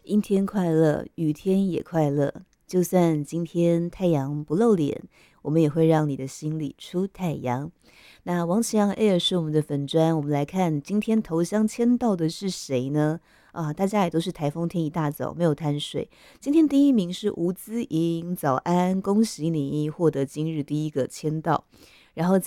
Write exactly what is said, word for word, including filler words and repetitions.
阴天快乐，雨天也快乐。就算今天太阳不露脸，我们也会让你的心里出太阳。那王启阳 Air 是我们的粉砖，我们来看今天头香签到的是谁呢？啊，大家也都是台风天一大早没有贪水。今天第一名是吴姿莹，早安，恭喜你获得今日第一个签到。然后